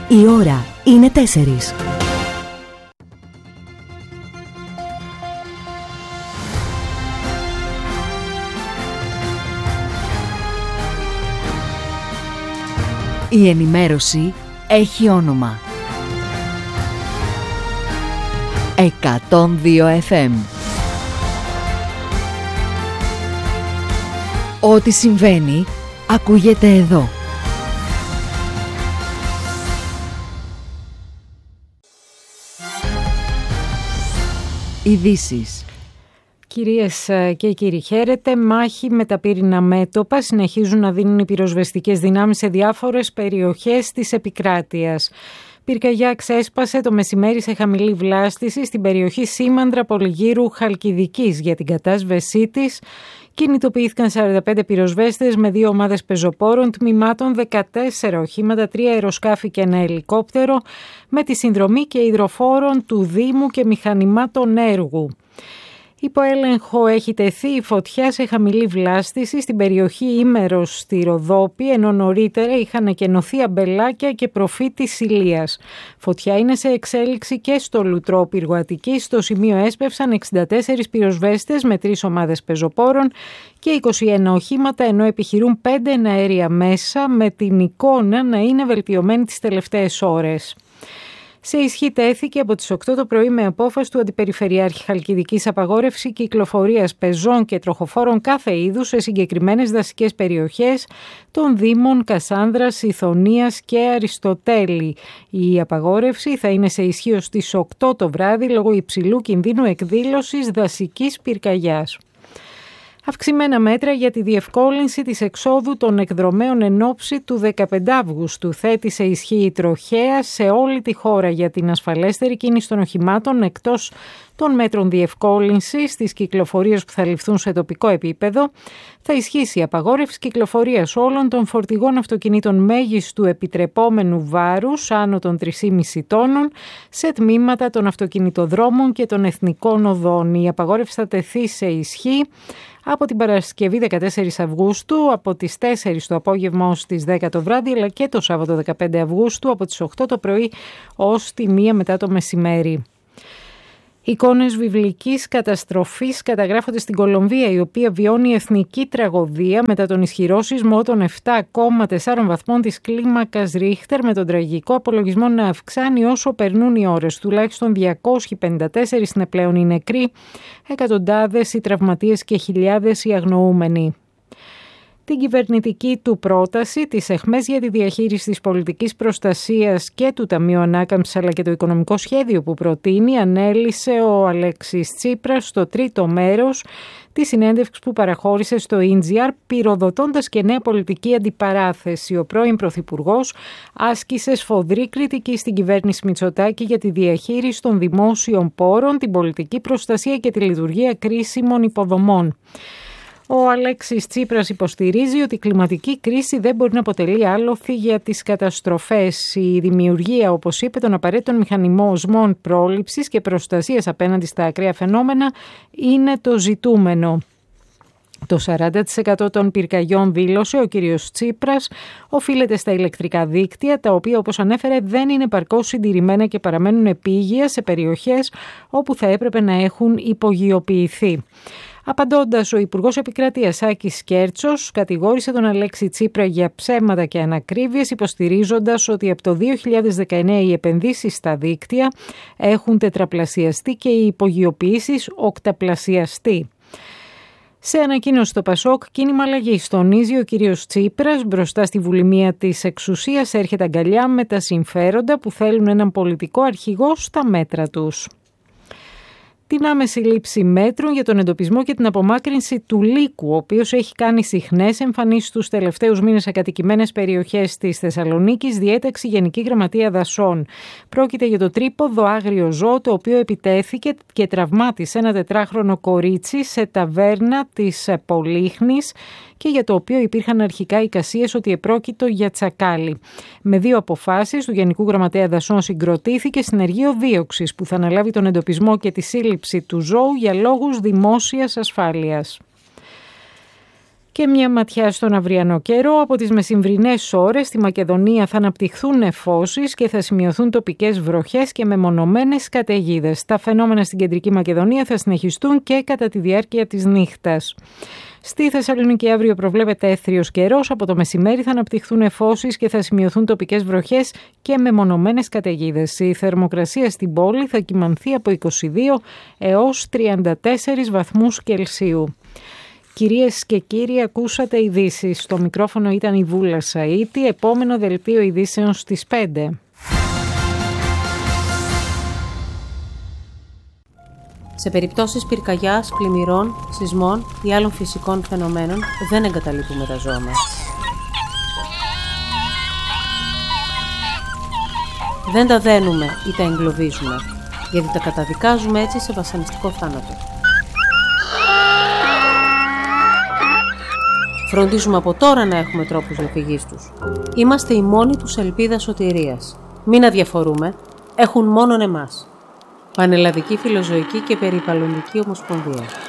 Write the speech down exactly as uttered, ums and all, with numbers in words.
Η ώρα είναι τέσσερις. Η ενημέρωση έχει όνομα. εκατόν δύο εφ εμ. Ό,τι συμβαίνει, ακούγεται εδώ. Ειδήσεις. Κυρίες και κύριοι, χαίρετε. Μάχη με τα πύρινα μέτωπα συνεχίζουν να δίνουν οι πυροσβεστικές δυνάμεις σε διάφορες περιοχές της επικράτειας. Πυρκαγιά ξέσπασε το μεσημέρι σε χαμηλή βλάστηση στην περιοχή Σήμαντρα Πολυγύρου Χαλκιδικής. Για την κατάσβεσή της κινητοποιήθηκαν σαράντα πέντε πυροσβέστες με δύο ομάδες πεζοπόρων, τμήματων, δεκατέσσερα οχήματα, τρία αεροσκάφη και ένα ελικόπτερο, με τη συνδρομή και υδροφόρων του Δήμου και μηχανημάτων έργου. Υπό έλεγχο έχει τεθεί η φωτιά σε χαμηλή βλάστηση στην περιοχή Ήμερος στη Ροδόπη, ενώ νωρίτερα είχαν εκενωθεί αμπελάκια και προφή της Ηλίας. Φωτιά είναι σε εξέλιξη και στο Λουτρό Πύργο Αττικής. Στο σημείο έσπευσαν εξήντα τέσσερις πυροσβέστες με τρεις ομάδες πεζοπόρων και είκοσι ένα οχήματα, ενώ επιχειρούν πέντε εναέρια μέσα, με την εικόνα να είναι βελτιωμένη τις τελευταίες ώρες. Σε ισχύ τέθηκε από τις οκτώ το πρωί με απόφαση του Αντιπεριφερειάρχη Χαλκιδικής απαγόρευση κυκλοφορίας πεζών και τροχοφόρων κάθε είδους σε συγκεκριμένες δασικές περιοχές των Δήμων Κασάνδρας, Ιθωνίας και Αριστοτέλη. Η απαγόρευση θα είναι σε ισχύ ως τις οκτώ το βράδυ λόγω υψηλού κινδύνου εκδήλωσης δασικής πυρκαγιάς. Αυξημένα μέτρα για τη διευκόλυνση της εξόδου των εκδρομέων εν ώψη του δεκαπέντε Αυγούστου. Θέτει σε ισχύ η τροχέα σε όλη τη χώρα για την ασφαλέστερη κίνηση των οχημάτων, εκτός των μέτρων διευκόλυνσης της κυκλοφορίας που θα ληφθούν σε τοπικό επίπεδο. Θα ισχύσει η απαγόρευση κυκλοφορίας όλων των φορτηγών αυτοκινήτων μέγιστου επιτρεπόμενου βάρους άνω των τρία κόμμα πέντε τόνων σε τμήματα των αυτοκινητοδρόμων και των εθνικών οδών. Η απαγόρευση θα τεθεί σε ισχύ από την Παρασκευή δεκατέσσερις Αυγούστου, από τις τέσσερις το απόγευμα ως τις δέκα το βράδυ, αλλά και το Σάββατο δεκαπέντε Αυγούστου από τις οκτώ το πρωί ως τη μία μετά το μεσημέρι. Εικόνες βιβλικής καταστροφής καταγράφονται στην Κολομβία, η οποία βιώνει εθνική τραγωδία μετά τον ισχυρό σεισμό των επτά κόμμα τέσσερα βαθμών της κλίμακας Ρίχτερ, με τον τραγικό απολογισμό να αυξάνει όσο περνούν οι ώρες. Τουλάχιστον διακόσιοι πενήντα τέσσερις είναι πλέον οι νεκροί, εκατοντάδες οι τραυματίες και χιλιάδες οι αγνοούμενοι. Την κυβερνητική του πρόταση της ΕΧΜΕΣ για τη διαχείριση της πολιτικής προστασίας και του Ταμείου Ανάκαμψης, αλλά και το οικονομικό σχέδιο που προτείνει, ανέλησε ο Αλέξης Τσίπρας στο τρίτο μέρος της συνέντευξης που παραχώρησε στο ΙΝΤΖΙΑΡ, πυροδοτώντας και νέα πολιτική αντιπαράθεση. Ο πρώην Πρωθυπουργός άσκησε σφοδρή κριτική στην κυβέρνηση Μητσοτάκη για τη διαχείριση των δημόσιων πόρων, την πολιτική προστασία και τη λειτουργία κρίσιμων υποδομών. Ο Αλέξης Τσίπρας υποστηρίζει ότι η κλιματική κρίση δεν μπορεί να αποτελεί άλοθη για τις καταστροφές. Η δημιουργία, όπως είπε, των απαραίτητων μηχανισμών πρόληψης και προστασίας απέναντι στα ακραία φαινόμενα είναι το ζητούμενο. Το σαράντα τοις εκατό των πυρκαγιών, δήλωσε ο κύριος Τσίπρας, οφείλεται στα ηλεκτρικά δίκτυα, τα οποία, όπως ανέφερε, δεν είναι παρκώς συντηρημένα και παραμένουν επίγεια σε περιοχές όπου θα έπρεπε να έχουν υπογειοποιηθεί. Απαντώντας, ο Υπουργός Επικρατείας Άκης Κέρτσος κατηγόρησε τον Αλέξη Τσίπρα για ψέματα και ανακρίβειες, υποστηρίζοντας ότι από το δύο χιλιάδες δεκαεννέα οι επενδύσεις στα δίκτυα έχουν τετραπλασιαστεί και οι υπογειοποιήσεις οκταπλασιαστεί. Σε ανακοίνωση στο Πασόκ, κίνημα αλλαγής, τονίζει ο κύριος Τσίπρας, μπροστά στη βουλημία της εξουσίας έρχεται αγκαλιά με τα συμφέροντα που θέλουν έναν πολιτικό αρχηγό στα μέτρα τους. Την άμεση λήψη μέτρων για τον εντοπισμό και την απομάκρυνση του λύκου, ο οποίος έχει κάνει συχνές εμφανίσεις τους τελευταίους μήνες σε κατοικημένες περιοχές της Θεσσαλονίκης, διέταξε η Γενική Γραμματεία Δασών. Πρόκειται για το τρίποδο άγριο ζώο, το οποίο επιτέθηκε και τραυμάτισε ένα τετράχρονο κορίτσι σε ταβέρνα της Πολύχνης και για το οποίο υπήρχαν αρχικά εικασίες ότι επρόκειτο για τσακάλι. Με δύο αποφάσεις του Γενικού Γραμματέα Δασών συγκροτήθηκε συνεργείο δίωξης που θα αναλάβει τον εντοπισμό και τη σύλληψη του ζώου για λόγους δημόσιας ασφάλειας. Και μια ματιά στον αυριανό καιρό. Από τις μεσημβρινές ώρες στη Μακεδονία θα αναπτυχθούν νεφώσεις και θα σημειωθούν τοπικές βροχές και μεμονωμένες καταιγίδες. Τα φαινόμενα στην κεντρική Μακεδονία θα συνεχιστούν και κατά τη διάρκεια της νύχτας. Στη Θεσσαλονίκη αύριο προβλέπεται έθριος καιρός. Από το μεσημέρι θα αναπτυχθούν νεφώσεις και θα σημειωθούν τοπικές βροχές και μεμονωμένες καταιγίδες. Η θερμοκρασία στην πόλη θα κυμανθεί από είκοσι δύο έως τριάντα τέσσερις βαθμούς Κελσίου. Κυρίες και κύριοι, ακούσατε ειδήσεις. Στο μικρόφωνο ήταν η Βούλα Σαΐτη. Επόμενο δελτίο ειδήσεων στις πέντε. Σε περιπτώσεις πυρκαγιάς, πλημμυρών, σεισμών ή άλλων φυσικών φαινομένων δεν εγκαταλείπουμε τα ζώα μας. Δεν τα δένουμε ή τα εγκλωβίζουμε, γιατί τα καταδικάζουμε έτσι σε βασανιστικό θάνατο. Φροντίζουμε από τώρα να έχουμε τρόπους διαφυγής τους. Είμαστε η μόνη τους ελπίδα σωτηρίας. Μην αδιαφορούμε, έχουν μόνον εμάς. Πανελλαδική Φιλοζωική και Περιβαλλοντική Ομοσπονδία.